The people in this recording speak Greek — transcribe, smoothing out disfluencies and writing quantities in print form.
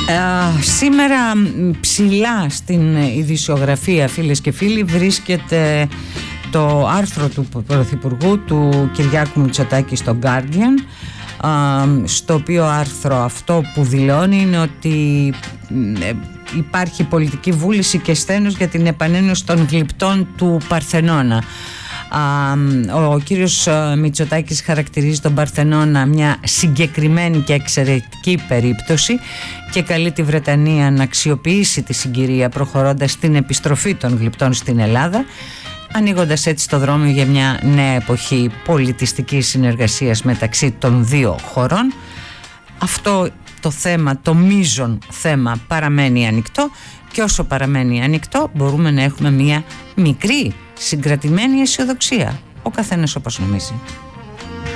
Σήμερα ψηλά στην ειδησιογραφία, φίλες και φίλοι, βρίσκεται το άρθρο του Πρωθυπουργού, του Κυριάκου Μητσοτάκη, στο Guardian, στο οποίο άρθρο αυτό που δηλώνει είναι ότι υπάρχει πολιτική βούληση και σθένος για την επανένωση των γλυπτών του Παρθενώνα. Ο κύριος Μητσοτάκης χαρακτηρίζει τον Παρθενώνα μια συγκεκριμένη και εξαιρετική περίπτωση και καλεί τη Βρετανία να αξιοποιήσει τη συγκυρία προχωρώντας στην επιστροφή των γλυπτών στην Ελλάδα, ανοίγοντας έτσι το δρόμο για μια νέα εποχή πολιτιστικής συνεργασίας μεταξύ των δύο χωρών. Αυτό το θέμα, το μείζον θέμα, παραμένει ανοιχτό και όσο παραμένει ανοιχτό μπορούμε να έχουμε μια μικρή συγκρατημένη αισιοδοξία, ο καθένας όπως νομίζει.